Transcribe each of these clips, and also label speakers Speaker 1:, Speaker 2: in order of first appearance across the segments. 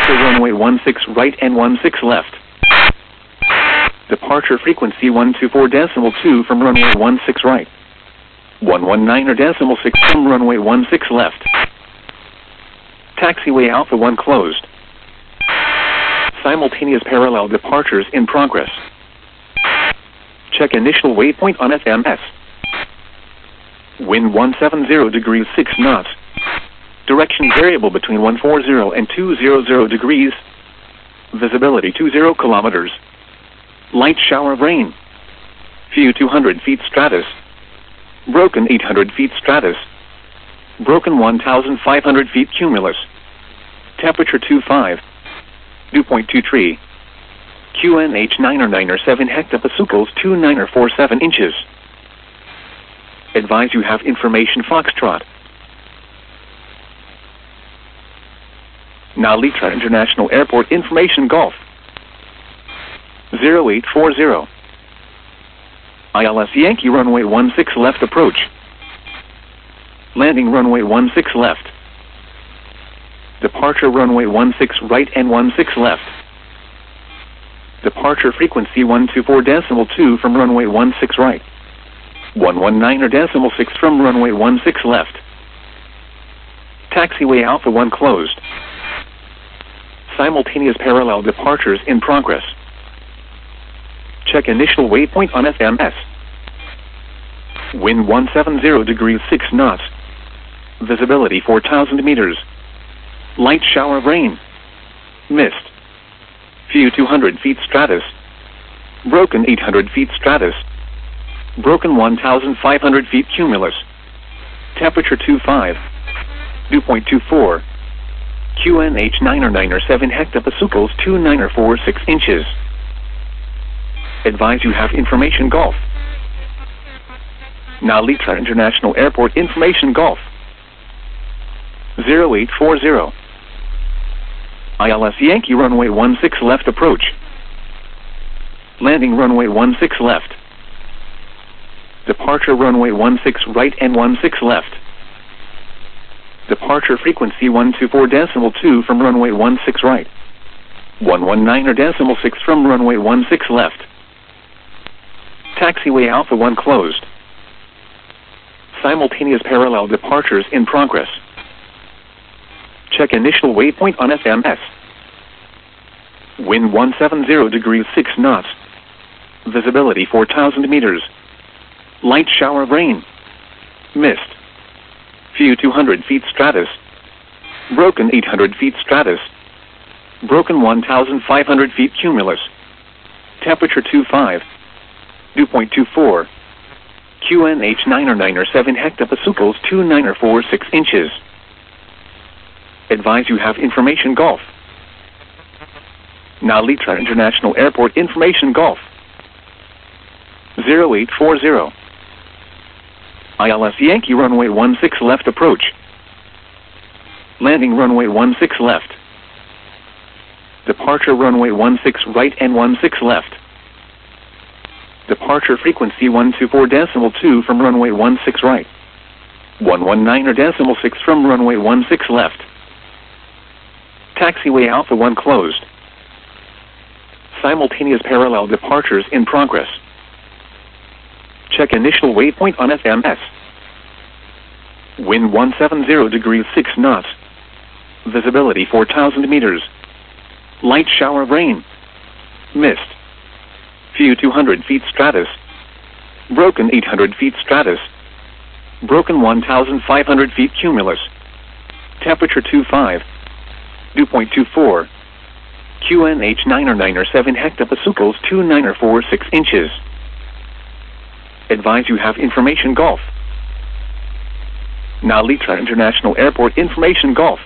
Speaker 1: Departure runway 16 right and 16 left. Departure frequency 124.2 from runway 16 right. 119.6 from runway 16 left. Taxiway Alpha 1 closed. Simultaneous parallel departures in progress. Check initial waypoint on FMS. Wind 170 degrees 6 knots. Direction variable between 140 and 200 degrees. Visibility 20 kilometers. Light shower of rain. Few 200 feet stratus. Broken 800 feet stratus. Broken 1,500 feet cumulus. Temperature 25. Dew point 23. QNH 997 hectopascals 2947 inches. Advise you have information Foxtrot. Nalitra International Airport information Golf. 0840. ILS Yankee runway 16 left approach. Landing runway 16 left. Departure runway 16 right and 16 left. Departure frequency 124.2 from runway 16 right. 119.6 from runway 16 left. Taxiway Alpha 1 closed. Simultaneous parallel departures in progress. Check initial waypoint on FMS. Wind 170 degrees 6 knots. Visibility 4,000 meters. Light shower of rain. Mist. Few 200 feet stratus. Broken 800 feet stratus. Broken 1,500 feet cumulus. Temperature 25. Dew point 24. QNH 997 hectopascals 2946 inches. Advise you have information Golf. Nalitra International Airport information Golf. 0840. ILS Yankee runway 16 left approach. Landing runway 16 left. Departure runway 16 right and 16 left. Departure frequency 124.2 from runway 16 right. 119.6 from runway 16 left. Taxiway Alpha 1 closed. Simultaneous parallel departures in progress. Check initial waypoint on FMS. Wind 170 degrees 6 knots. Visibility 4,000 meters. Light shower of rain. Mist. Few 200 feet stratus. Broken 800 feet stratus. Broken 1,500 feet cumulus. Temperature 25. Dew point 24. QNH 997 hectopascals 2946 inches. Advise you have information Golf. Nalitra International Airport information Golf. 0840. ILS Yankee runway 16 left approach. Landing runway 16 left. Departure runway 16 right and 16 left. Departure frequency 124.2 from runway 16 right. 119.6 from runway 16 left. Taxiway Alpha 1 closed. Simultaneous parallel departures in progress. Check initial waypoint on FMS. Wind 170 degrees 6 knots. Visibility 4,000 meters. Light shower of rain. Mist. Few 200 feet stratus. Broken 800 feet stratus. Broken 1,500 feet cumulus. Temperature 25. Dew point 24. QNH 997 hectopascals 2946 inches. Advise you have information Golf. Nalitra International Airport information Golf.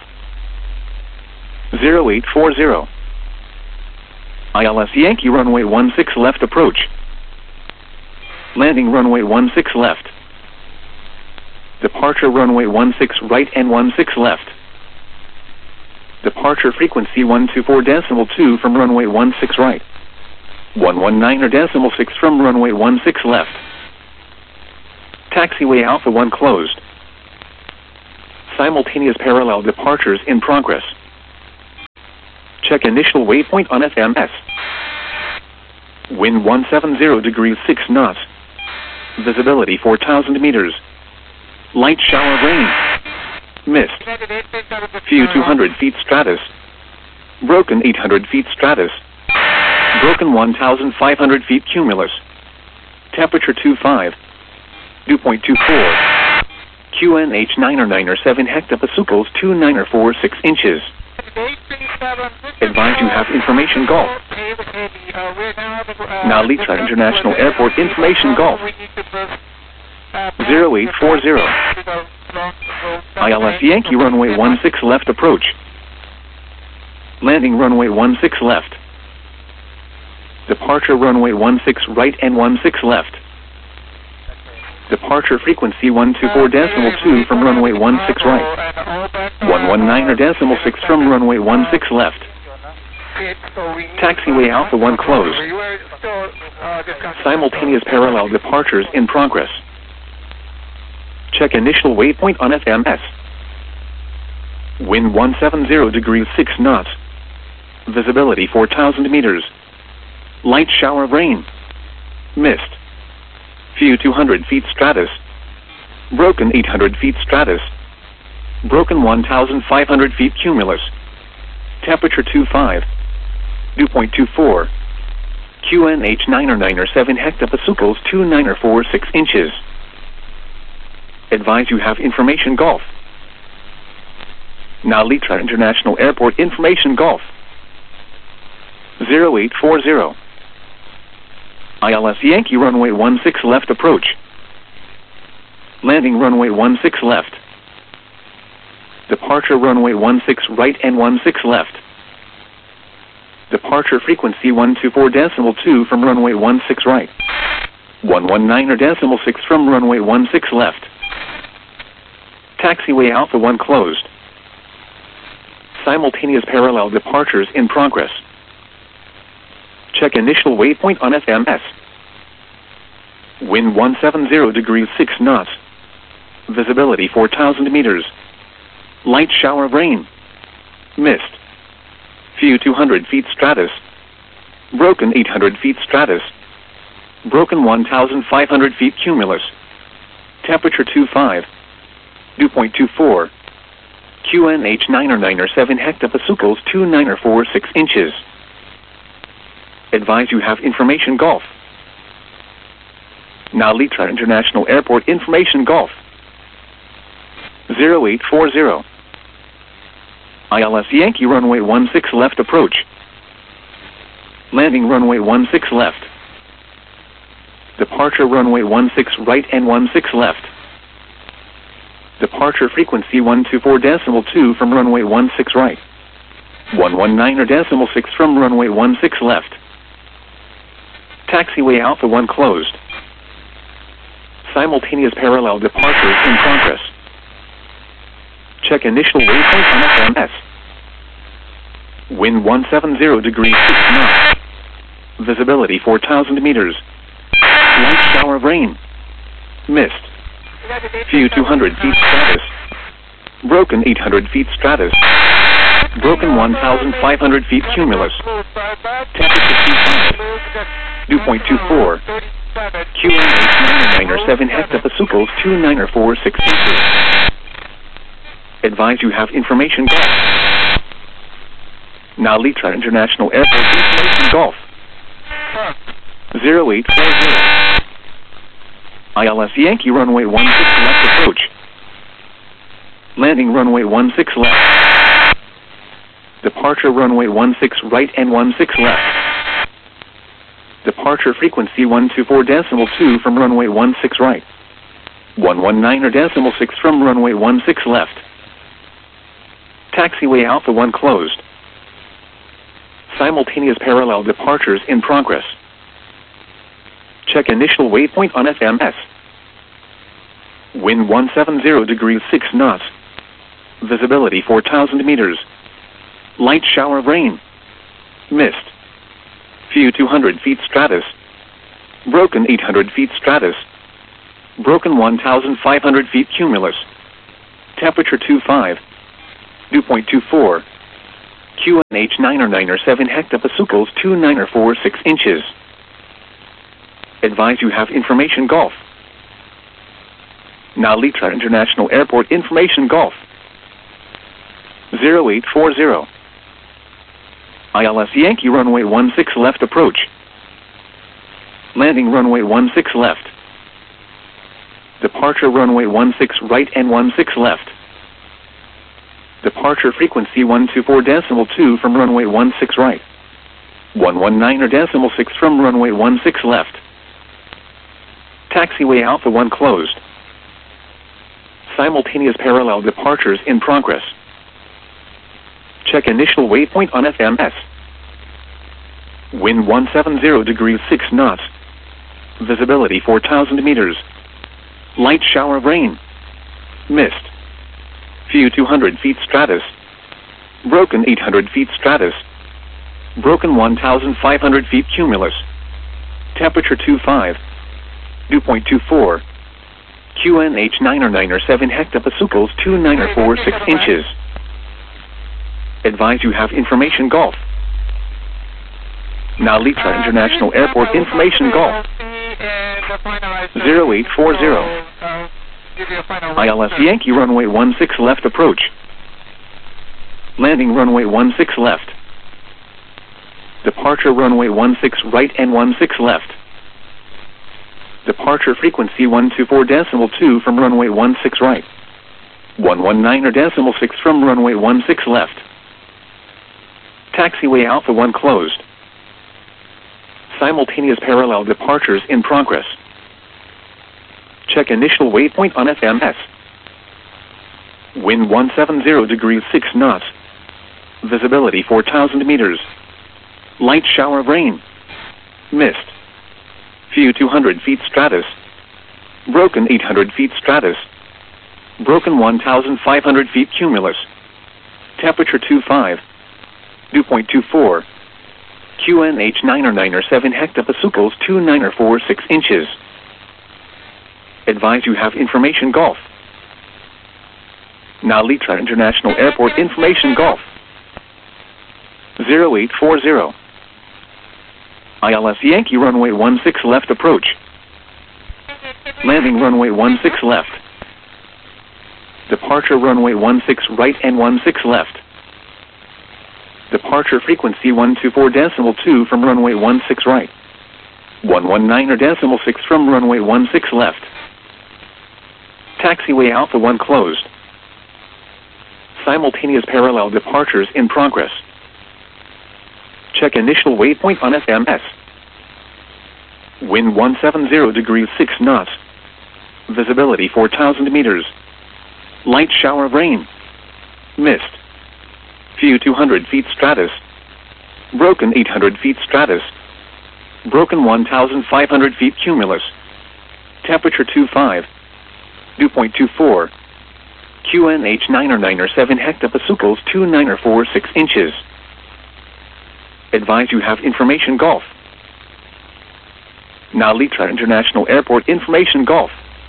Speaker 1: 0840. ILS Yankee runway 16 left approach. Landing runway 16 left. Departure runway 16 right and 16 left. Departure frequency 124.2 from runway 16 right. 119.6 from runway 16 left. Taxiway Alpha 1 closed. Simultaneous parallel departures in progress. Check initial waypoint on FMS. Wind 170 degrees 6 knots. Visibility 4,000 meters. Light shower rain. Mist. Few 200 feet stratus. Broken 800 feet stratus. Broken 1,500 feet cumulus. Temperature 25. Dew point 24. QNH 9 hectopascals 2946 inches. Advise you have information Golf. Nalitra International Airport information Golf. 0840. ILS Yankee runway 16 left approach. Landing runway 16 left. Departure runway 16 right and 16 left. Departure frequency 124.2 from runway 16 right. 119.6 from runway 16 left. Taxiway Alpha 1 closed. Simultaneous parallel departures in progress. Check initial waypoint on FMS. Wind 170 degrees 6 knots. Visibility 4,000 meters. Light shower rain. Mist. Few 200 feet stratus. Broken 800 feet stratus. Broken 1,500 feet cumulus. Temperature 25. Dew point 24. QNH 9 hectopascals 2946 inches. Advise you have information Golf. Nalitra International Airport information Golf. 0840. ILS Yankee runway 16 left approach. Landing runway 16 left. Departure runway 16 right and 16 left. Departure frequency 124.2 from runway 16 right. 119.6 from runway 16 left. Taxiway Alpha 1 closed. Simultaneous parallel departures in progress. Check initial waypoint on FMS. Wind 170 degrees 6 knots. Visibility 4,000 meters. Light shower rain. Mist. Few 200 feet stratus. Broken 800 feet stratus. Broken 1,500 feet cumulus. Temperature 25. Dew point 24. QNH 9 hectopascals 2946 inches. Advise you have information Golf. Nalitra International Airport information Golf. 0840. ILS Yankee runway 16 left approach. Landing runway 16 left. Departure runway 16 right and 16 left. Departure frequency 124.2 from runway 16 right. 119.6 from runway 16 left. Taxiway Alpha 1 closed. Simultaneous parallel departures in progress. Check initial waypoint on FMS. Wind 170 degrees 6 knots. Visibility 4,000 meters. Light shower rain. Mist. Few 200 feet stratus. Broken 800 feet stratus. Broken 1,500 feet cumulus. Temperature 25. Dew point 24. QNH 9 hectopascals 2946 inches. Advise you have information Golf. Nalitra International Airport information Golf. 0840. ILS Yankee runway 16 left approach. Landing runway 16 left. Departure runway 16 right and 16 left. Departure frequency 124.2 from runway 16 right. 119.6 from runway 16 left. Taxiway Alpha 1 closed. Simultaneous parallel departures in progress. Check initial waypoint on FMS. Wind 170 degrees 6 knots. Visibility 4,000 meters. Light shower rain. Mist. Few 200 feet stratus. Broken 800 feet stratus. Broken 1,500 feet cumulus. Temperature 25. Dew point 24. QNH 997 hectopascals 2946 inches. Advise you have information Golf. Now Litra International Airport information Golf. 0840. ILS Yankee runway 16 left approach. Landing runway 16 left. Departure runway 16 right and 16 left. Departure frequency 124.2 from runway 16 right. 119.6 from runway 16 left. Taxiway Alpha 1 closed. Simultaneous parallel departures in progress. Check initial waypoint on FMS. Wind 170 degrees 6 knots. Visibility 4,000 meters. Light shower of rain. Mist. Few 200 feet stratus. Broken 800 feet stratus. Broken 1,500 feet cumulus. Temperature 25. Dew point 24. QNH 997 hectopascals 2946 inches. Advise you have information Golf. Now Litra International Airport information Golf. 0840. ILS Yankee runway 16 left approach. Landing runway 16 left. Departure runway 16 right and 16 left. Departure frequency 124.2 from runway 16 right. 119.6 from runway 16 left. Taxiway Alpha 1 closed. Simultaneous parallel departures in progress. Check initial waypoint on FMS. Wind 170 degrees 6 knots. Visibility 4,000 meters. Light shower of rain. Mist. Few 200 feet stratus. Broken 800 feet stratus. Broken 1,500 feet cumulus. Temperature 25. Dew point 24. QNH 997 hectopascals 2946 inches. Advise you have information Golf. Now Litra International Airport information Golf. 0840. ILS Yankee runway 16 left approach. Landing runway 16 left. Departure runway 16 right and 16 left. Departure frequency 124.2 from runway 16 right. 119.6 from runway 16 left. Taxiway Alpha 1 closed. Simultaneous parallel departures in progress. Check initial waypoint on FMS. Wind 170 degrees 6 knots. Visibility 4,000 meters. Light shower of rain. Mist. Few 200 feet stratus. Broken 800 feet stratus. Broken 1,500 feet cumulus. Temperature 25. Dew point 24. QNH 997 hectopascals 2946 inches. Advise you have information Golf. Now Litra International Airport information Golf.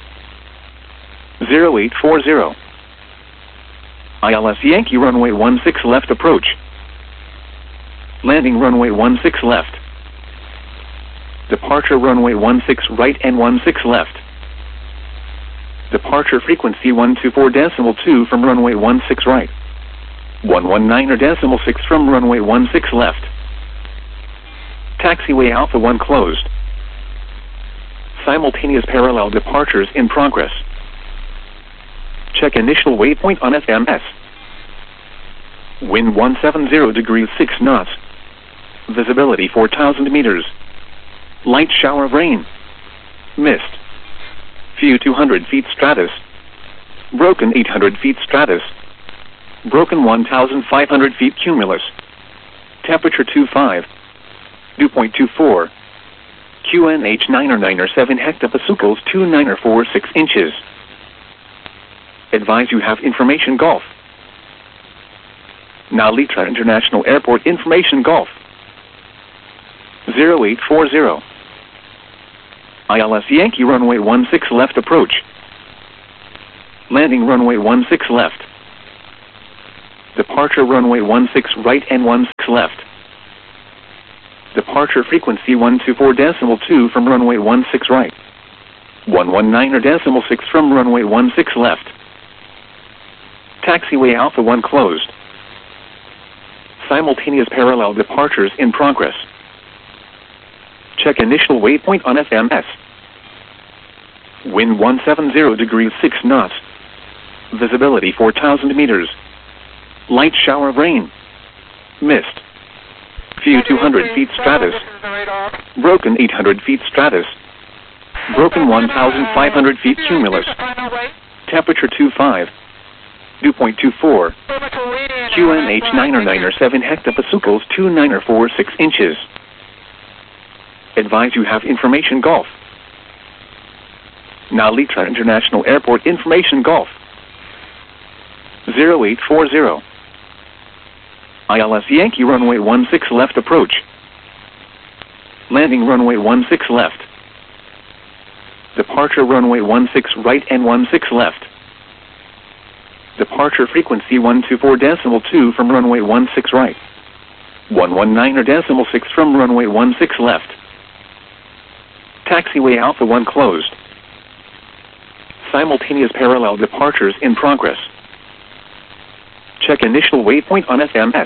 Speaker 1: 0840. ILS Yankee runway 16 left approach. Landing runway 16 left. Departure runway 16 right and 16 left. Departure frequency 124.2 from runway 16 right. 119.6 from runway 16 left. Taxiway Alpha 1 closed. Simultaneous parallel departures in progress. Check initial waypoint on FMS. Wind 170 degrees 6 knots. Visibility 4,000 meters. Light shower of rain. Mist. Few 200 feet stratus. Broken 800 feet stratus. Broken 1,500 feet cumulus. Temperature 25. Dew point 24. QNH 997 hectopascals 2946 inches. Advise you have information Golf. Now Litra International Airport information Golf. 0840. ILS Yankee runway 16 left approach. Landing runway 16 left. Departure runway 16 right and 16 left. Departure frequency 124.2 from runway 16 right. 119.6 from runway 16 left. Taxiway Alpha 1 closed. Simultaneous parallel departures in progress. Check initial waypoint on FMS. Wind 170 degrees 6 knots. Visibility 4,000 meters. Light shower of rain. Mist. Few 200 feet stratus. Broken 800 feet stratus. Broken 1,500 feet cumulus. Temperature 25. Dew point 24. QNH 997 hectopascals 2946 inches. Advise you have information Golf. Now Litra International Airport information Golf. 0840. ILS Yankee runway 16 left approach. Landing runway 16 left. Departure runway 16 right and 16 left. Departure frequency 124.2 from runway 16 right. 119.6 from runway 16 left. Taxiway Alpha 1 closed. Simultaneous parallel departures in progress. Check initial waypoint on FMS.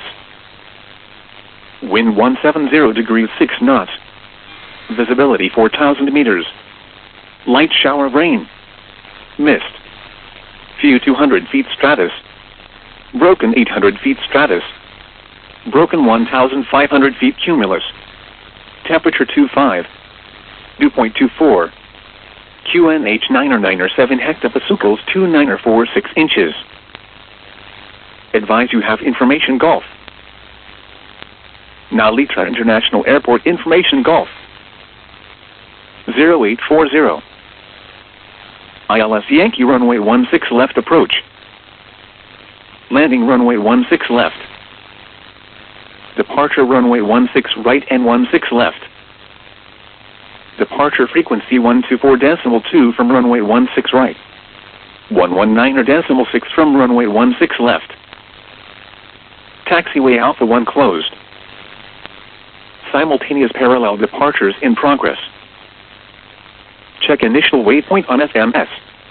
Speaker 1: Wind 170 degrees 6 knots. Visibility 4,000 meters. Light shower of rain. Mist. Few 200 feet stratus. Broken 800 feet stratus. Broken 1,500 feet cumulus. Temperature 25. Dew point 24. QNH 997 hectopascals 2946 inches. Advise you have information Golf. Now Litra International Airport information Golf. 0840. ILS Yankee runway 16 left approach. Landing runway 16 left. Departure runway 16 right and 16 left. Departure frequency 124.2 from runway 16 right. 119.6 from runway 16 left. Taxiway Alpha 1 closed. Simultaneous parallel departures in progress. Check initial waypoint on FMS.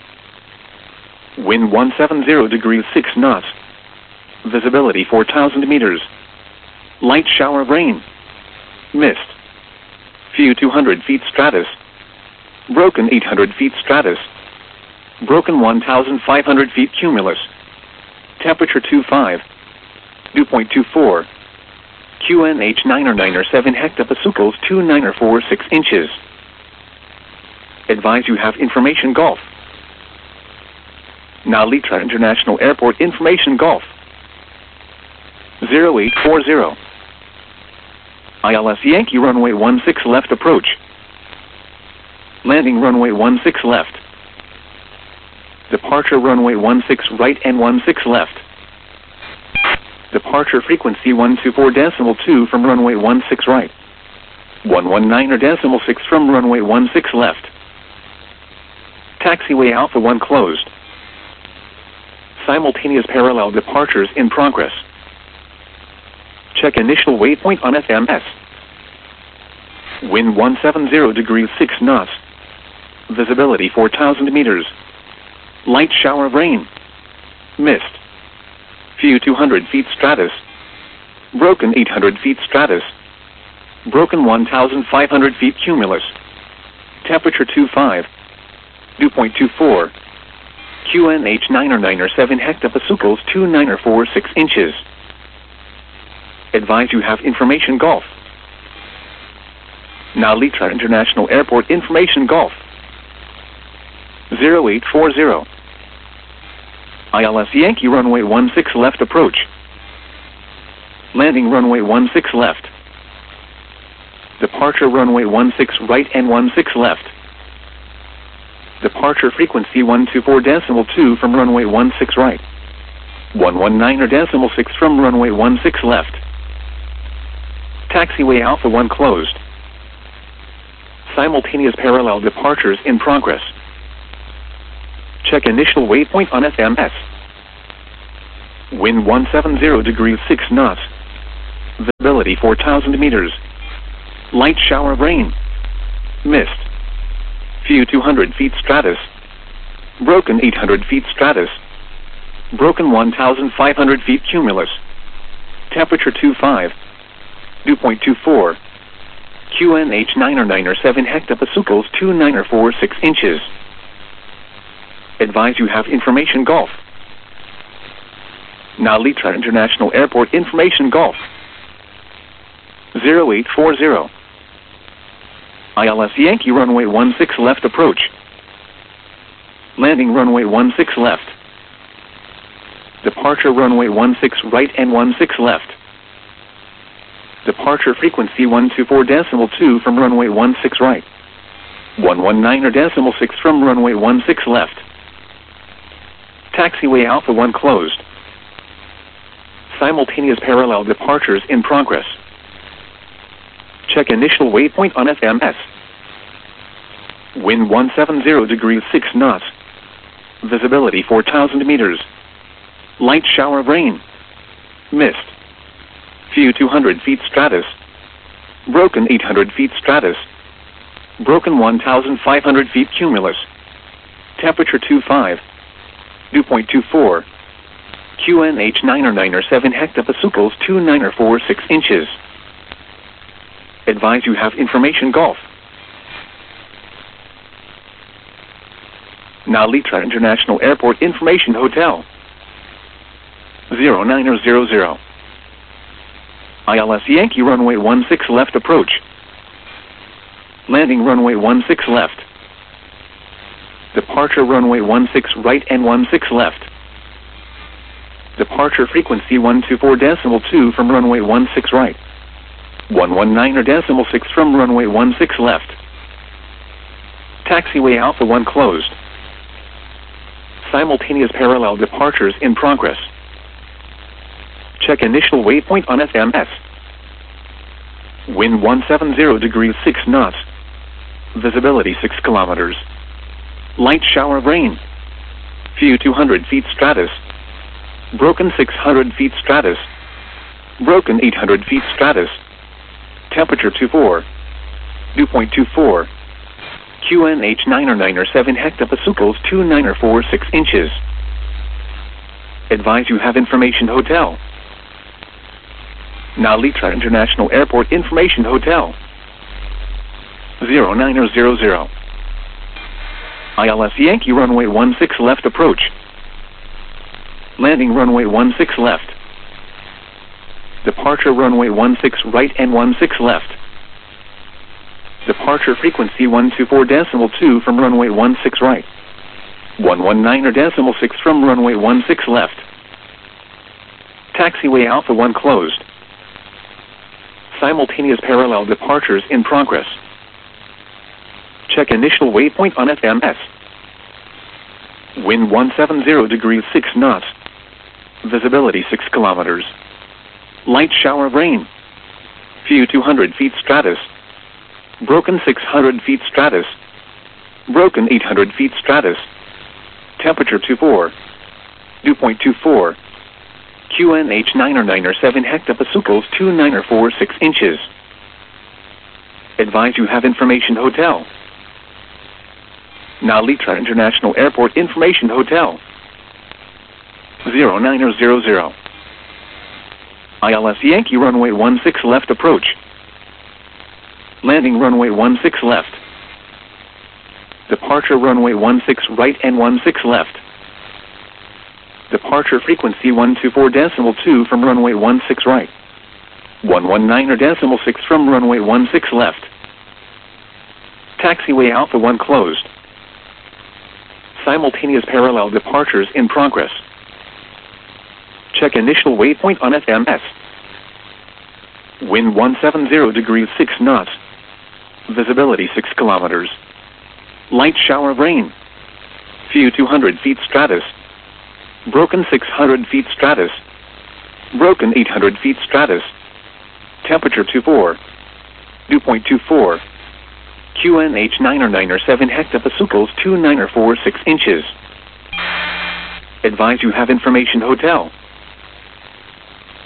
Speaker 1: Wind 170 degrees 6 knots. Visibility 4,000 meters. Light shower of rain. Mist. Few 200 feet stratus. Broken 800 feet stratus. Broken 1,500 feet cumulus. Temperature 25. Dew point 24. QNH 997 hectopascals 2946 inches. Advise you have information Golf. Now Litra International Airport information Golf. 0840. ILS Yankee runway 16 left approach. Landing runway 16 left. Departure runway 16 right and 16 left. Departure frequency 124.2 from runway 16 right. 119.6 from runway 16 left. Taxiway Alpha 1 closed. Simultaneous parallel departures in progress. Check initial waypoint on FMS. Wind 170 degrees 6 knots. Visibility 4,000 meters. Light shower of rain. Mist. Few 200 feet stratus. Broken 800 feet stratus. Broken 1,500 feet cumulus. Temperature 25. Dew point 24. QNH 997 hectopascals 2946 inches. Advise you have information Golf. Now Litra International Airport information Golf. 0840. ILS Yankee runway 16 left approach. Landing runway 16 left. Departure runway 16 right and 16 left. Departure frequency 124.2 from runway 16 right. 119.6 from runway 16 left. Taxiway Alpha 1 closed. Simultaneous parallel departures in progress. Check initial waypoint on FMS. Wind 170 degrees 6 knots. Visibility 4,000 meters. Light shower of rain. Mist. Few 200 feet stratus. Broken 800 feet stratus. Broken 1,500 feet cumulus. Temperature 25. Dew point 24. QNH 9 or 7 hectopascals 29 or 4 6 inches. Advise you have information Golf. Nalitra International Airport information Golf. 0840. ILS Yankee runway 16 left approach. Landing runway 16 left. Departure runway 16 right and 16 left. Departure frequency 124.2 from runway 16 right. 119.6 from runway 16 left. Taxiway Alpha 1 closed. Simultaneous parallel departures in progress. Check initial waypoint on FMS. Wind 170 degrees 6 knots. Visibility 4,000 meters. Light shower of rain. Mist. Few 200 feet stratus. Broken 800 feet stratus. Broken 1,500 feet cumulus. Temperature 25. Dew point 24. QNH 9 or 7 hectopascals 29 or 4 6 inches. Advise you have information Golf. Nalitra International Airport information Hotel. 0900. ILS Yankee runway 16 left approach. Landing runway 16 left. Departure runway 16 right and 16 left. Departure frequency 124.2 from runway 16 right. 119.6 from runway 16 left. Taxiway Alpha 1 closed. Simultaneous parallel departures in progress. Check initial waypoint on FMS. Wind 170 degrees 6 knots. Visibility 6 kilometers. Light shower of rain. Few 200 feet stratus. Broken 600 feet stratus. Broken 800 feet stratus. Temperature 24. Dew point 24. QNH 9 or 7 hectopascals 29 or 4 6 inches. Advise you have information Hotel. Nalitra International Airport information Hotel. 0900. ILS Yankee runway 16 left approach. Landing runway 16 left. Departure runway 16 right and 16 left. Departure frequency 124.2 from runway 16 right. 119.6 from runway 16 left. Taxiway Alpha 1 closed. Simultaneous parallel departures in progress. Check initial waypoint on FMS. Wind 170 degrees 6 knots. Visibility 6 kilometers. Light shower of rain. Few 200 feet stratus. Broken 600 feet stratus. Broken 800 feet stratus. Temperature 24. Dew point 24. QNH 9 or 7 hectopascals 29 or 4 6 inches. Advise you have information Hotel. Nalitra International Airport information Hotel. 0900. ILS Yankee runway 16 left approach. Landing runway 16 left. Departure runway 16 right and 16 left. Departure frequency 124.2 from runway 16 right. 119.6 from runway 16 left. Taxiway Alpha 1 closed. Simultaneous parallel departures in progress. Check initial waypoint on FMS. Wind 170 degrees 6 knots. Visibility 6 kilometers. Light shower of rain. Few 200 feet stratus. Broken 600 feet stratus. Broken 800 feet stratus. Temperature 24. Dew point 24. QNH 9 or 7 hectopascals 29 or 4 6 inches. Advise you have information Hotel.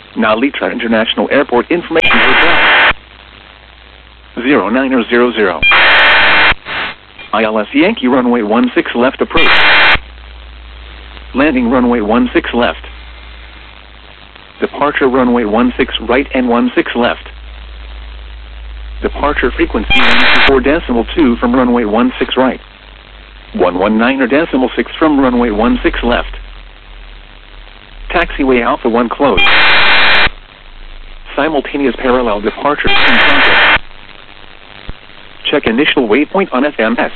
Speaker 1: Now Litra International Airport Information Hotel. 0900. ILS Yankee runway 16 left approach. Landing runway 16 left. Departure runway 16 right and 16 left. Departure frequency 124.2 from runway 16 right. 119.6 from runway 16 left. Taxiway Alpha 1 closed. Simultaneous parallel departures in progress. Check initial waypoint on FMS.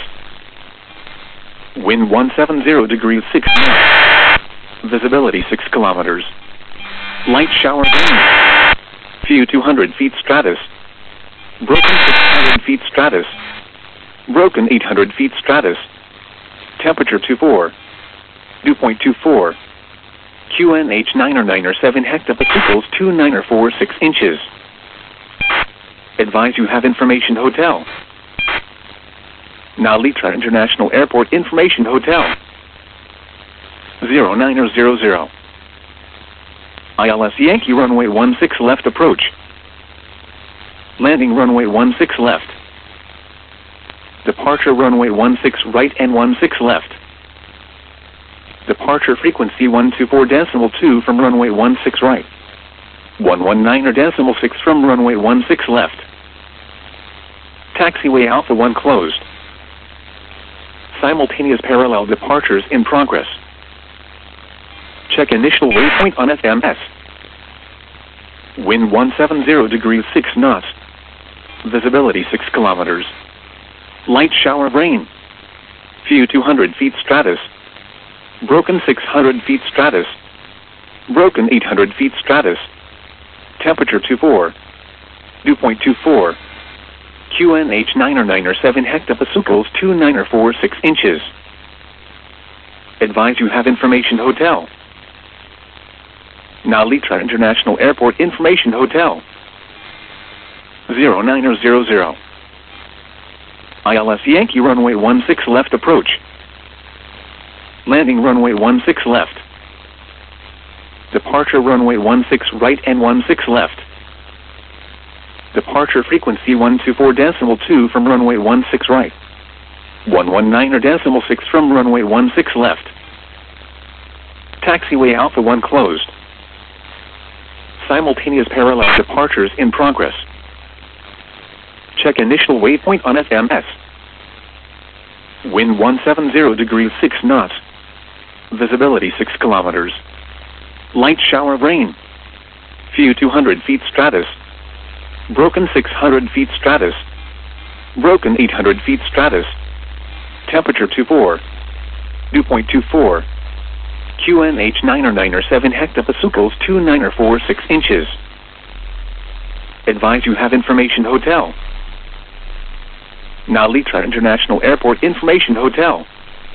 Speaker 1: Wind 170 degrees 6 knots. Visibility 6 kilometers. Light shower rain. Few 200 feet stratus. Broken 600 feet stratus. Broken 800 feet stratus. Temperature 24. Dew point 24. QNH 997 hectopascals 2946 inches. Advise you have information hotel. Now Litra International Airport Information Hotel. 0900. ILS Yankee runway 16 left approach. Landing runway 16 left. Departure runway 16 right and 16 left. Departure frequency 124.2 from runway 16 right. 119.6 from runway 16 left. Taxiway Alpha 1 closed. Simultaneous parallel departures in progress. Check initial waypoint on FMS. Wind 170 degrees 6 knots. Visibility 6 kilometers. Light shower rain. Few 200 feet stratus. Broken 600 feet stratus. Broken 800 feet stratus. Temperature 24. Dew point 24. QNH 997 hectopascals 2946 inches. Advise you have information hotel. Now Litra International Airport Information Hotel. 0900. ILS Yankee runway 16 left approach. Landing runway 16 left. Departure runway 16 right and 16 left. Departure frequency 124.2 from runway 16 right. 119.6 from runway 16 left. Taxiway Alpha 1 closed. Simultaneous parallel departures in progress. Check initial waypoint on FMS. Wind 170 degrees 6 knots. Visibility 6 kilometers. Light shower rain. Few 200 feet stratus. Broken 600 feet stratus. Broken 800 feet stratus. Temperature 24. Dew point 24. QNH 997 hectopascals 2946 inches. Advise you have information hotel. Now Litra International Airport Information Hotel.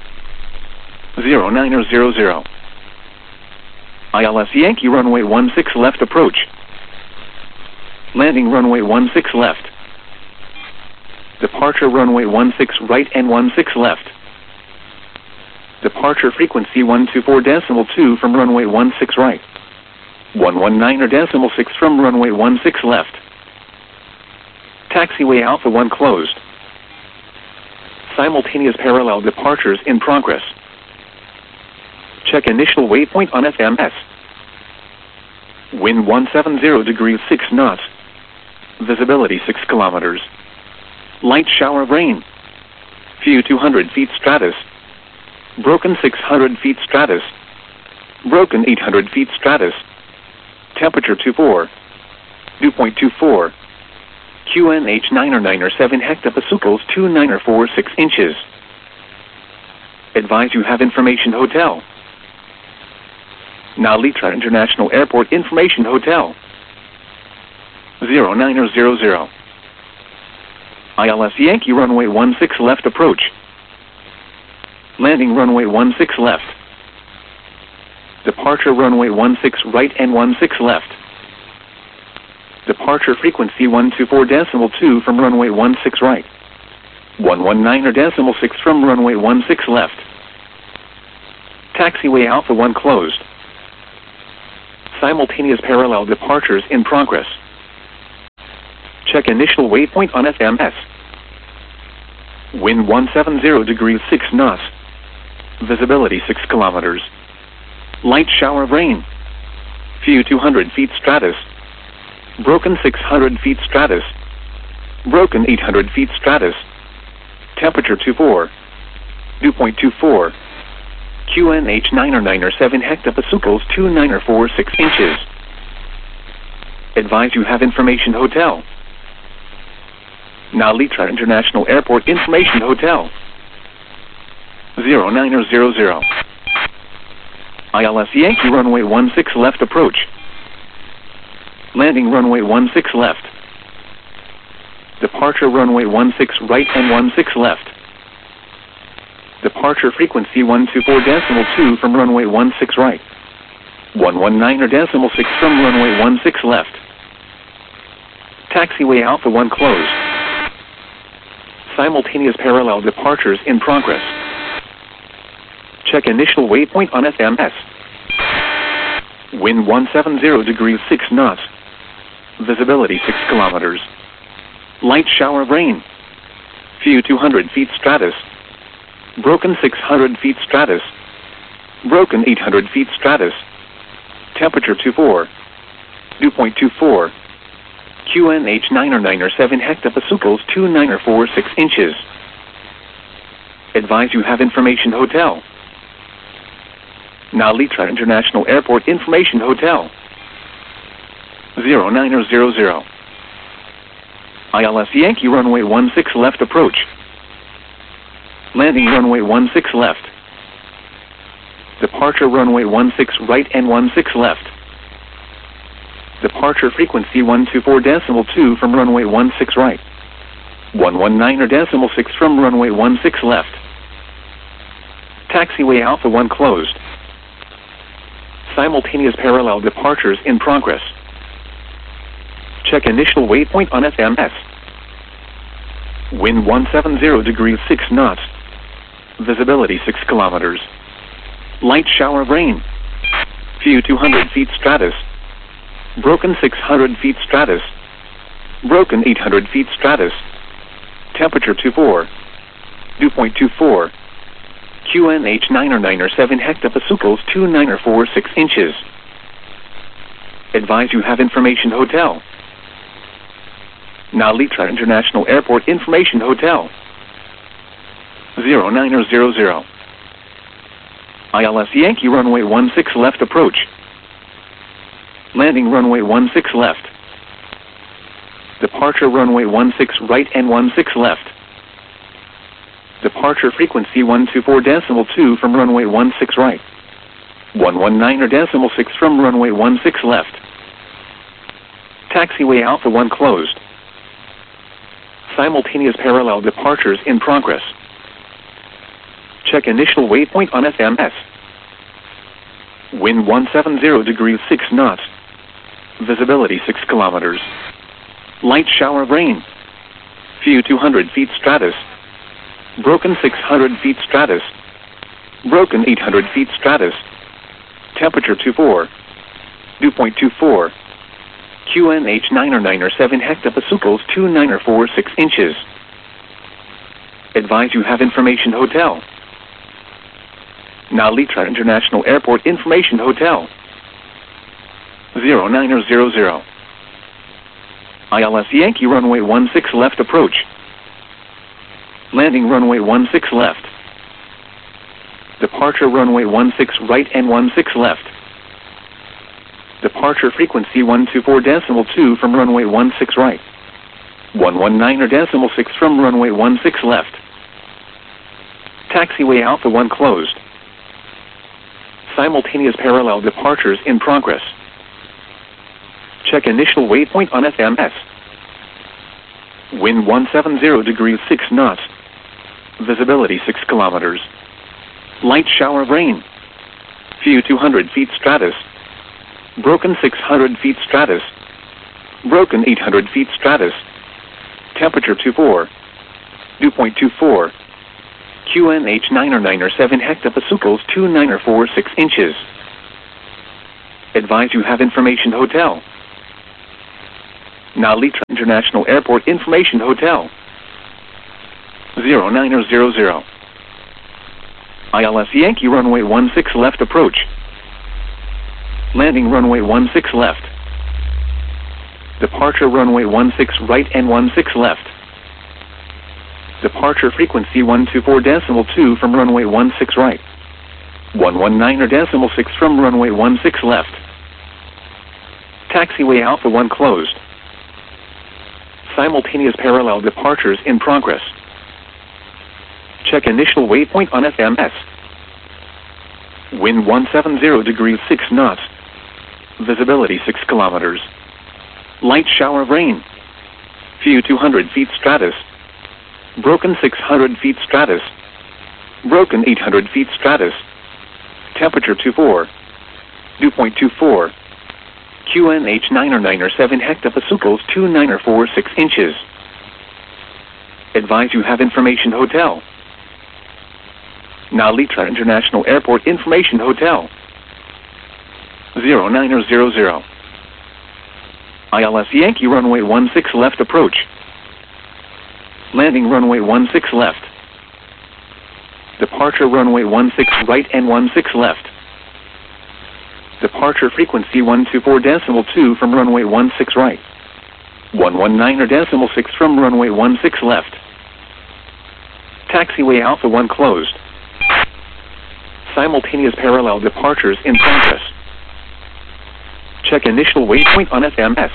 Speaker 1: 0900. ILS Yankee runway 16 left approach. Landing runway 16 left. Departure runway 16 right and 16 left. Departure frequency 124.2 from runway 16 right. 119.6 from runway 16 left. Taxiway Alpha 1 closed. Simultaneous parallel departures in progress. Check initial waypoint on FMS. Wind 170 degrees 6 knots. Visibility 6 kilometers. Light shower rain. Few 200 feet stratus. Broken 600 feet stratus. Broken 800 feet stratus. Temperature 24. Dew point 24. QNH 997 hectopascals 2946 inches. Advise you have information hotel. Now Litra International Airport Information Hotel. 0900. ILS Yankee runway 16 left approach. Landing runway 16 left. Departure runway 16 right and 16 left. Departure frequency 124.2 from runway 16 right. 119.6 from runway 16 left. Taxiway Alpha 1 closed. Simultaneous parallel departures in progress. Check initial waypoint on FMS. Wind 170 degrees 6 knots. Visibility 6 kilometers. Light shower of rain. Few 200 feet stratus. Broken 600 feet stratus. Broken 800 feet stratus. Temperature 24. Dew point 24. QNH 997 hectopascals 2946 inches. Advise you have information hotel. Nalitra International Airport Information Hotel. 0900. ILS Yankee runway 16 left approach. Landing runway 16 left. Departure runway 16 right and 16 left. Departure frequency 124.2 from runway 16 right. 119.6 from runway 16 left. Taxiway Alpha 1 closed. Simultaneous parallel departures in progress. Check initial waypoint on FMS. Wind 170 degrees 6 knots. Visibility 6 kilometers. Light shower of rain. Few 200 feet stratus. Broken 600 feet stratus. Broken 800 feet stratus. Temperature 24. Dew point 24. QNH 997 hectopascals 2946 inches. Advise you have information hotel. Nalitra International Airport Information Hotel. 0900. ILS Yankee runway 16 left approach. Landing runway 16 left. Departure runway 16 right and 16 left. Departure frequency 124.2 from runway 16 right. 119.6 from runway 16 left. Taxiway Alpha 1 closed. Simultaneous parallel departures in progress. Check initial waypoint on FMS. Wind 170 degrees 6 knots. Visibility 6 kilometers. Light shower of rain. Few 200 feet stratus. Broken 600 feet stratus. Broken 800 feet stratus. Temperature 24. Dew point 24. QNH 997 hectopascals 2946 inches. Advise you have information hotel. Nalitra International Airport Information Hotel. 0900. ILS Yankee runway 16 left approach. Landing runway 16 left. Departure runway 16 right and 16 left. Departure frequency 124.2 from runway 16 right. 119.6 from runway 16 left. Taxiway Alpha 1 closed. Simultaneous parallel departures in progress. Check initial waypoint on FMS. Wind 170 degrees 6 knots. Visibility 6 kilometers. Light shower of rain. Few 200 feet stratus. Broken 600 feet stratus. Broken 800 feet stratus. Temperature 24. Dew point 24. QNH 997 hectopascals 2946 inches. Advise you have information hotel. Nalitra International Airport Information Hotel. 0900. ILS Yankee runway 16 left approach. Landing runway 16 left. Departure runway 16 right and 16 left. Departure frequency 124.2 from runway 16 right. 119.6 from runway 16 left. Taxiway Alpha 1 closed. Simultaneous parallel departures in progress. Check initial waypoint on FMS. Wind 170 degrees 6 knots. Visibility 6 kilometers. Light shower of rain. Few 200 feet stratus. Broken 600 feet stratus. Broken 800 feet stratus. Temperature 24. Dew point 24. QNH 997 hectopascals 2946 inches. Advise you have information hotel. Nalitra International Airport Information Hotel. 0900. ILS Yankee runway 16 left approach. Landing runway 16 left. Departure runway 16 right and 16 left. Departure frequency 124.2 from runway 16 right. 119.6 from runway 16 left. Taxiway Alpha 1 closed. Simultaneous parallel departures in progress. Check initial waypoint on FMS. Wind 170 degrees 6 knots. Visibility 6 kilometers. Light shower of rain. Few 200 feet stratus. Broken 600 feet stratus. Broken 800 feet stratus. Temperature 24. Dew point 24. QNH 997 hectopascals 2946 inches. Advise you have information hotel. Nalitra International Airport Information Hotel. 0900. ILS Yankee runway 16 left approach. Landing runway 16 left. Departure runway 16 right and 16 left. Departure frequency 124.2 from runway 16 right. 119.6 from runway 16 left. Taxiway Alpha 1 closed. Simultaneous parallel departures in progress. Check initial waypoint on FMS.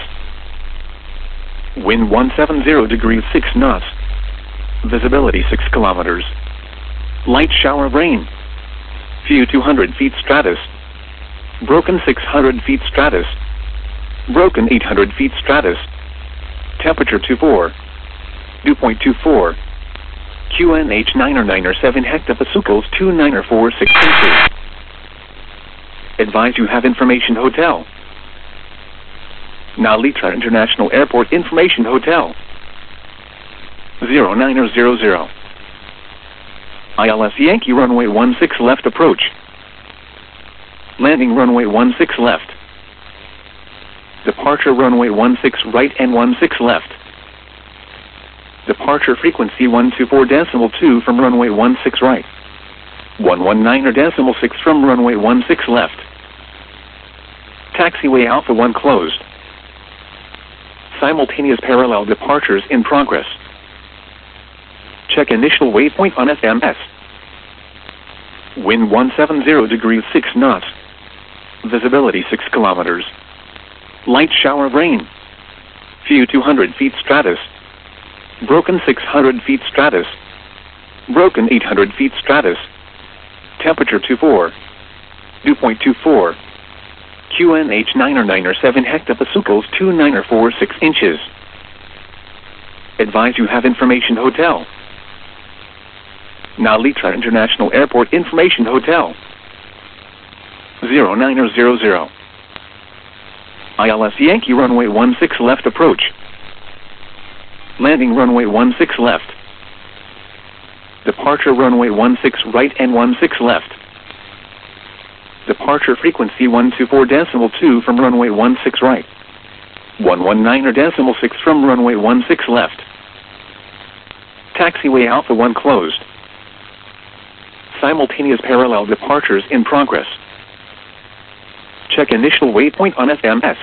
Speaker 1: Wind 170 degrees 6 knots. Visibility 6 kilometers. Light shower of rain. Few 200 feet stratus. Broken 600 feet stratus. Broken 800 feet stratus. Temperature 24. Dew point 24. QNH 997 hectopascals 2946 inches. Advise you have information hotel. Nalitra International Airport Information Hotel. 0900. ILS Yankee runway 16 left approach. Landing runway 16 left. Departure runway 16 right and 16 left. Departure frequency 124.2 from runway 16 right. 119.6 from runway 16 left. Taxiway Alpha 1 closed. Simultaneous parallel departures in progress. Check initial waypoint on FMS. Wind 170 degrees 6 knots. Visibility 6 kilometers. Light shower of rain. Few 200 feet stratus. Broken 600 feet stratus. Broken 800 feet stratus. Temperature 24. Dew point 24. QNH 997 hectopascals 2946 inches. Advise you have information hotel. Nalitra International Airport Information Hotel. 0900. ILS Yankee runway 16 left approach. Landing runway 16 left. Departure runway 16 right and 16 left. Departure frequency 124.2 from runway 16 right. 119.6 from runway 16 left. Taxiway Alpha 1 closed. Simultaneous parallel departures in progress. Check initial waypoint on FMS.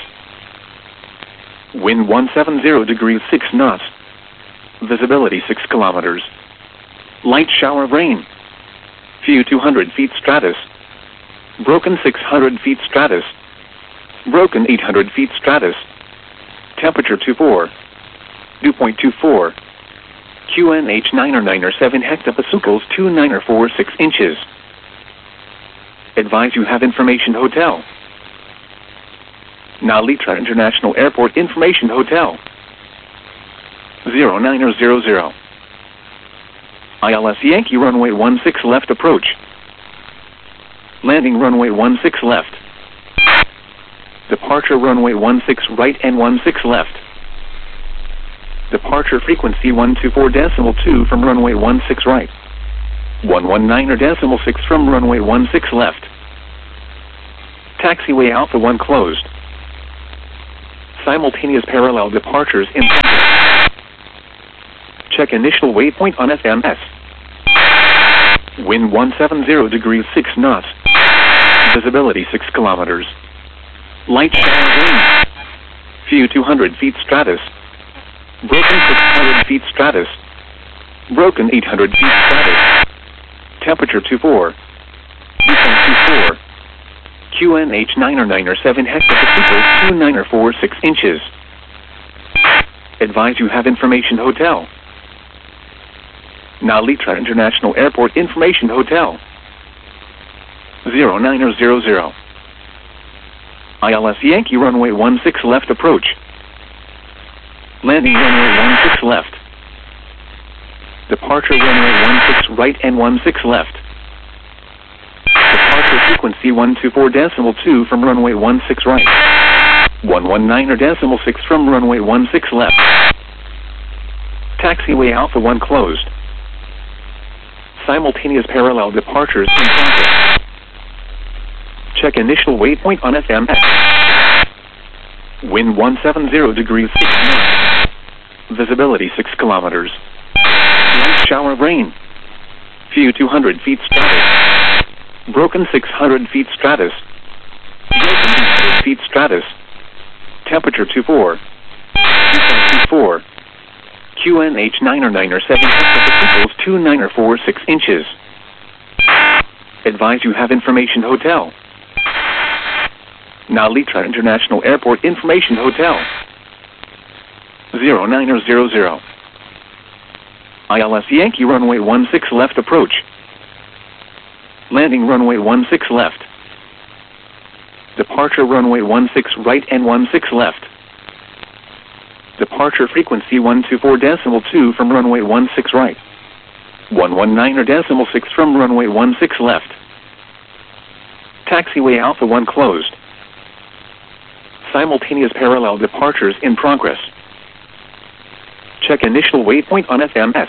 Speaker 1: Wind 170 degrees 6 knots. Visibility 6 kilometers. Light shower of rain. Few 200 feet stratus. Broken 600 feet stratus. Broken 800 feet stratus. Temperature 24. Dew point 24. QNH 997 hectopascals 2946 inches. Advise you have information hotel. Nalitra International Airport Information Hotel. 0900. ILS Yankee runway 16 left approach. Landing runway 16 left. Departure runway 16 right and 16 left. Departure frequency 124.2 from runway 16 right. 119.6 from runway 16 left. Taxiway Alpha 1 closed. Simultaneous parallel departures in progress. Check initial waypoint on FMS. Wind 170 degrees 6 knots. Visibility 6 kilometers. Light shower rain. View 200 feet stratus. Broken 600 feet stratus. Broken 800 feet stratus. Temperature 24. Dew point 24. QNH 997 hectopascals 2946 inches. Advise you have information hotel. Nalitra International Airport Information Hotel. 0900. ILS Yankee runway 16 left approach. Landing runway 16 left. Departure runway 16 right and 16 left. Departure frequency 124.2 from runway 16 right. 119.6 from runway 16 left. Taxiway Alpha 1 closed. Simultaneous parallel departures in progress. Check initial waypoint on FMS. Wind 170 degrees 6 knots. Visibility 6 kilometers. Light shower rain. View 200 feet stratus. Broken 600 feet stratus. Broken 800 feet stratus. Temperature 24. 24. QNH 997 hectopascals 2946 inches. Advise you have information hotel. Nalitra International Airport Information Hotel. 0900. ILS Yankee runway 16 left approach. Landing runway 16 left. Departure runway 16 right and 16 left. Departure frequency 124.2 from runway 16 right. 119.6 from runway 16 left. Taxiway Alpha 1 closed. Simultaneous parallel departures in progress. Check initial waypoint on FMS.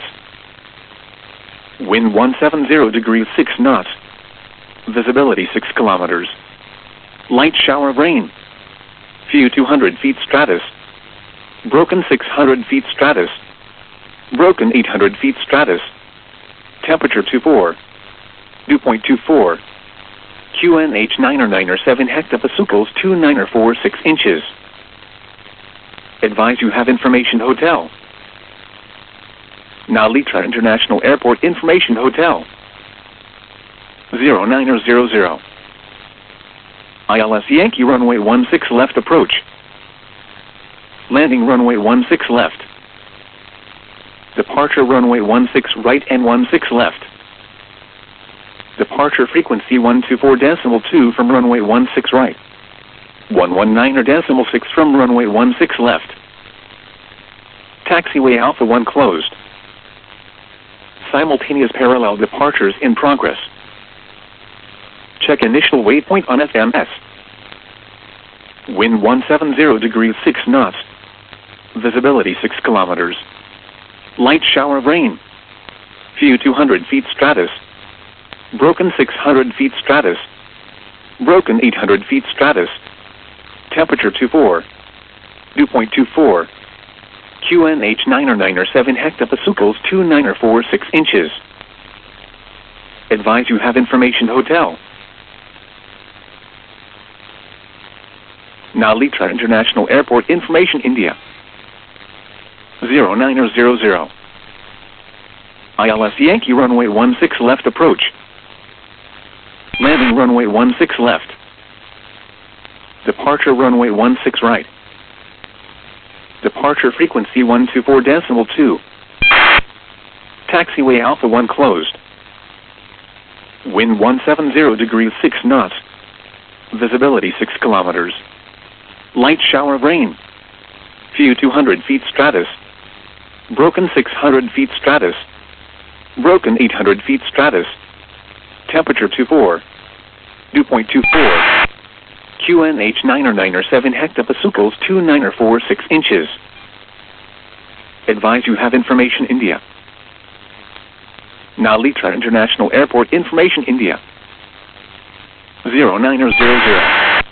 Speaker 1: Wind 170 degrees 6 knots. Visibility 6 kilometers. Light shower rain. View 200 feet stratus. Broken 600 feet stratus. Broken 800 feet stratus. Temperature 24. Dew point 24. QNH 997 hectopascals 2946 inches. Advise you have information hotel. Nalitra International Airport Information Hotel. 0900. ILS Yankee runway 16 left approach. Landing runway 16 left. Departure runway 16 right and 16 left. Departure frequency 124.2 from runway 16 right. 119.6 from runway 16 left. Taxiway Alpha 1 closed. Simultaneous parallel departures in progress. Check initial waypoint on FMS. Wind 170 degrees 6 knots. Visibility 6 kilometers. Light shower rain. View 200 feet stratus. Broken 600 feet stratus. Broken 800 feet stratus. Temperature 24. Dew point 24. QNH 997 hectopascals 2946 inches. Advise you have information hotel. Nalitra International Airport Information India. 0900. ILS Yankee runway 16 left approach. Landing runway 16 left. Departure runway 16 right. Departure frequency 124.2. Taxiway Alpha 1 closed. Wind 170 degrees 6 knots. Visibility 6 kilometers. Light shower rain. View 200 feet stratus. Broken 600 feet stratus. Broken 800 feet stratus. Temperature 24. Dew point 24. QNH 997 hectopascals 2946 inches. Advise you have information India. Nalitra International Airport Information India. 0900.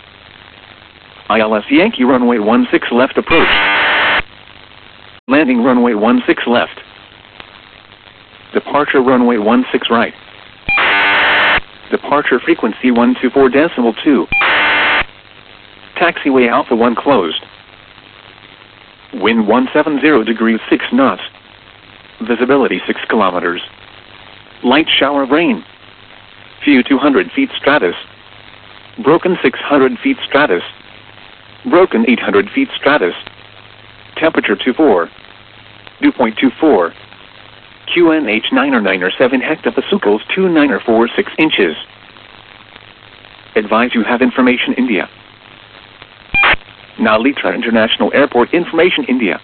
Speaker 1: ILS Yankee runway 16 left approach. Landing runway 16 left. Departure runway 16 right. Departure frequency 124.2. Taxiway Alpha 1 closed. Wind 170 degrees 6 knots. Visibility 6 kilometers. Light shower of rain. Few 200 feet stratus. Broken 600 feet stratus. Broken 800 feet stratus. Temperature 24. Dew point 24. QNH 997 hectopascals 2946 inches. Advise you have information India. Nalitra International Airport information India.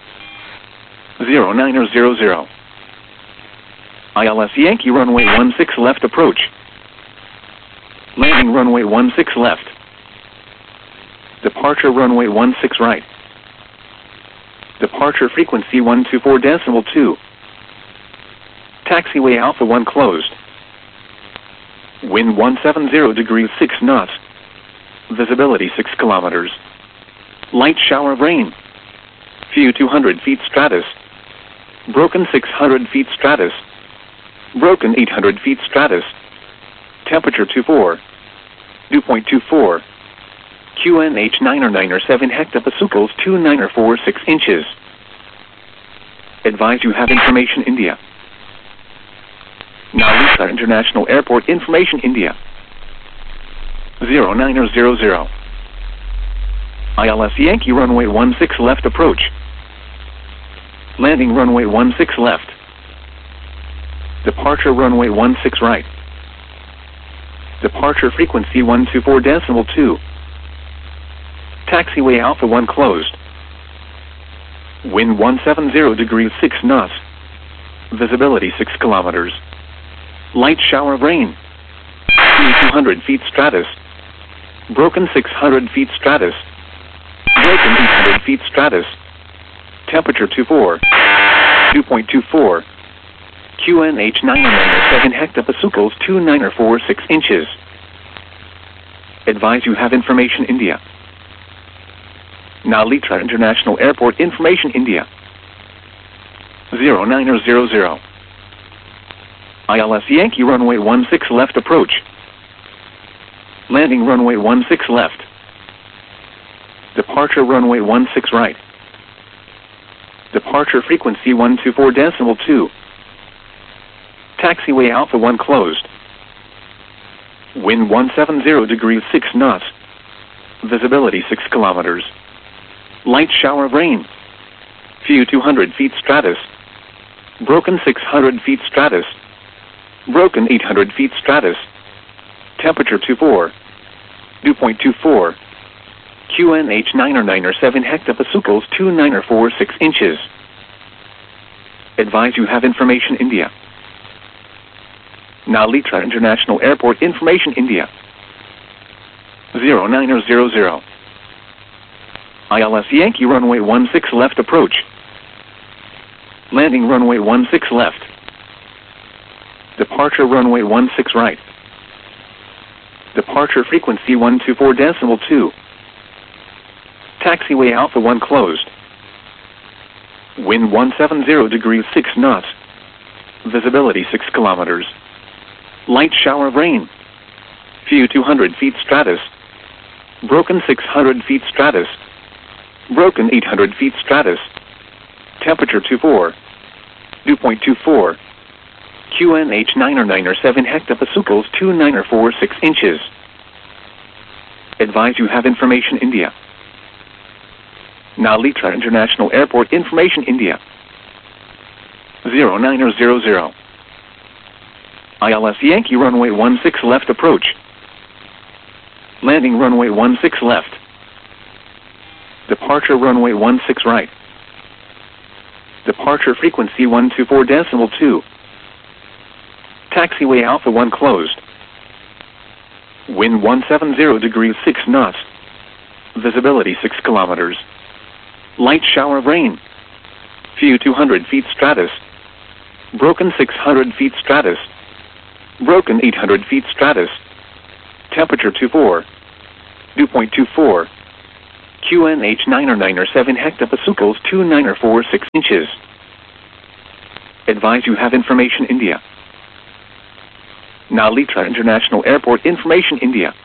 Speaker 1: 0900. ILS Yankee runway 16 left approach. Landing runway 16 left. Departure runway 16 right. Departure frequency 124.2. Taxiway Alpha 1 closed. Wind 170 degrees 6 knots. Visibility 6 kilometers. Light shower of rain. Few 200 feet stratus. Broken 600 feet stratus. Broken 800 feet stratus. Temperature 24. Dew point 24. QNH 997 hectopascals 2946 inches. Advise you have information India. Nalita International Airport information India. 0900. ILS Yankee runway 16 left approach. Landing runway 16 left. Departure runway 16 right. Departure frequency 124.2. Taxiway Alpha 1 closed. Wind 170 degrees 6 knots. Visibility 6 kilometers. Light shower of rain. 200 feet stratus. Broken 600 feet stratus. Broken 800 feet stratus. Temperature 24. Dew point 24. QNH 997 hectopascals 2946 inches. Advise you have information India. Nalitra International Airport information India. 0900. ILS Yankee runway 16 left approach. Landing runway 16 left. Departure runway 16 right. Departure frequency 124.2. Taxiway Alpha 1 closed. Wind 170 degrees 6 knots. Visibility 6 kilometers. Light shower of rain. Few 200 feet stratus. Broken 600 feet stratus. Broken 800 feet stratus. Temperature 24. Dew point 24. QNH 997 hectopascals 2946 inches. Advise you have information India. Nalitra International Airport information India. 0900. ILS Yankee runway 16 left approach. Landing runway 16 left. Departure runway 16 right. Departure frequency 124.2. Taxiway Alpha 1 closed. Wind 170 degrees 6 knots. Visibility 6 kilometers. Light shower of rain. Few 200 feet stratus. Broken 600 feet stratus. Broken 800 feet stratus. Temperature 24. Dew point 24. QNH 997 hectopascals 2946 inches. Advise you have information India. Nalitra International Airport information India. 0900. ILS Yankee runway 16 left approach. Landing runway 16 left. Departure runway 16 right. Departure frequency 124.2. Taxiway Alpha 1 closed. Wind 170 degrees 6 knots. Visibility 6 kilometers. Light shower of rain. Few 200 feet stratus. Broken 600 feet stratus. Broken 800 feet stratus. Temperature 24. Dew point 24. QNH 997 hectopascals 2946 inches. Advise you have information India. Nalitra International Airport information India.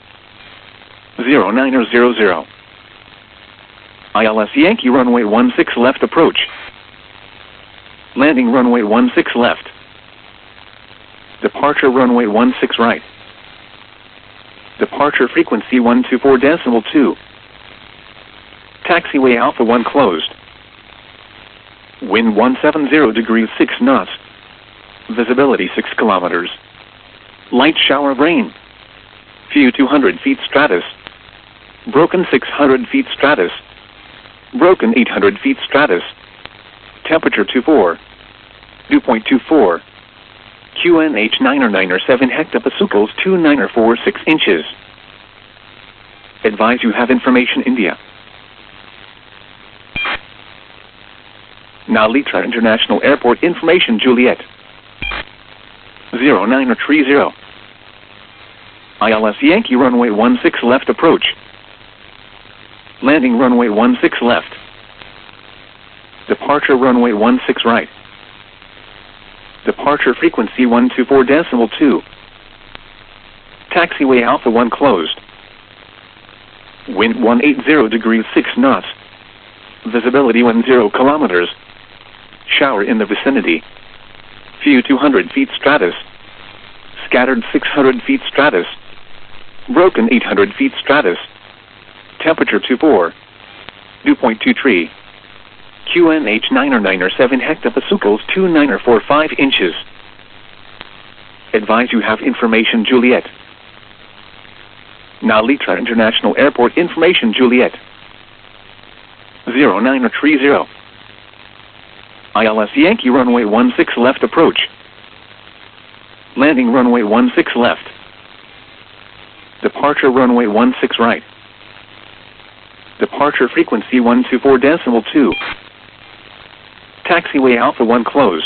Speaker 1: 0900. ILS Yankee runway 16 left approach. Landing runway 16 left. Departure runway 16 right. Departure frequency 124.2. Taxiway Alpha 1 closed. Wind 170 degrees 6 knots. Visibility 6 kilometers. Light shower of rain. Few 200 feet stratus. Broken 600 feet stratus. Broken 800 feet stratus. Temperature 24. Dew point 24. QNH 997 hectopascals 2946 inches. Advise you have information India. Nalitra International Airport information Juliet. 0930. ILS Yankee runway 16 left approach. Landing runway 16 left. Departure runway 16 right. Departure frequency 124.2. Taxiway Alpha 1 closed. Wind 180 degrees 6 knots. Visibility 10 kilometers. Shower in the vicinity. Few 200 feet stratus. Scattered 600 feet stratus. Broken 800 feet stratus. Temperature 24. Dew point 23. QNH 997 hectopascals 2945 inches. Advise you have information Juliet. Nalitra International Airport information Juliet. 0930. ILS Yankee runway 16 left approach. Landing runway 16 left. Departure runway 16 right. Departure frequency 124.2. Taxiway Alpha 1 closed.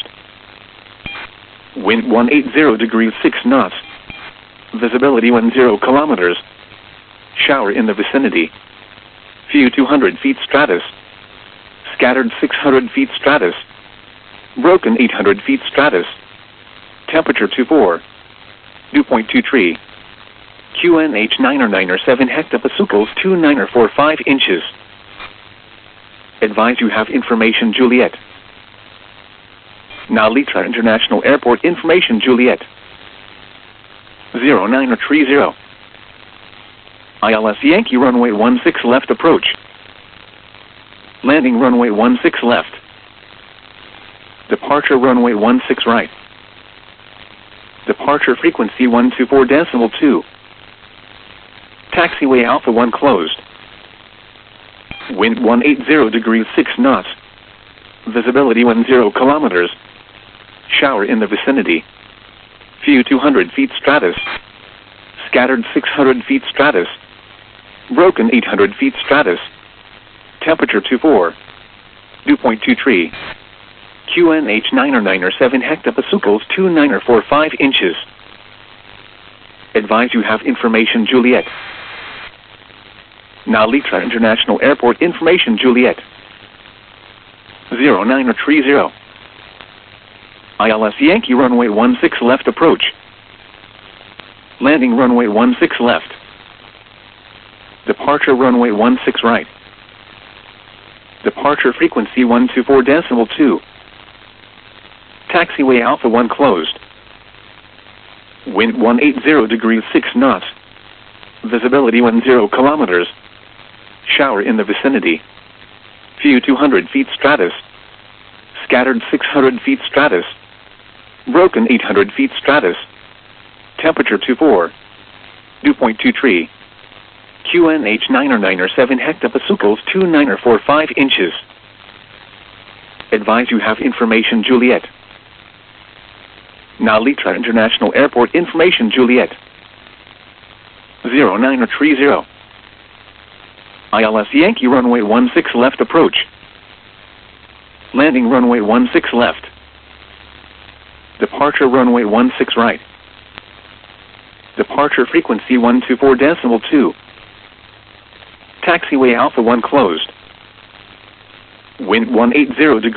Speaker 1: Wind 180 degrees 6 knots. Visibility 10 kilometers. Shower in the vicinity. Few 200 feet stratus. Scattered 600 feet stratus. Broken 800 feet stratus. Temperature 24. Dew point 23. QNH 997 hectopascals 2945 inches. Advise you have information Juliet. Nalitra International Airport information Juliet. 0930. ILS Yankee runway 16 left approach. Landing runway 16 left. Departure runway 16 right. Departure frequency 124.2. Taxiway Alpha 1 closed. Wind 180 degrees 6 knots. Visibility 10 kilometers. Shower in the vicinity. Few 200 feet stratus. Scattered 600 feet stratus. Broken 800 feet stratus. Temperature 24. Dew point 23. QNH 997 hectopascals 2945 inches. Advise you have information Juliet. Nalitra International Airport information Juliet. 0930. ILS Yankee runway 16 left approach. Landing runway 16 left. Departure runway 16 right. Departure frequency 124.2. Taxiway Alpha 1 closed. Wind 180 degrees 6 knots. Visibility 10 kilometers. Shower in the vicinity. Few 200 feet stratus. Scattered 600 feet stratus. Broken 800 feet stratus. Temperature 24. Dew point 23. QNH 997 hectopascals 2945 inches. Advise you have information Juliet. Nalitra International Airport information Juliet. 0930. ILS Yankee runway 16 left approach. Landing runway 16 left. Departure runway 16 right. Departure frequency 124.2. Taxiway Alpha 1 closed. Wind 180 degrees.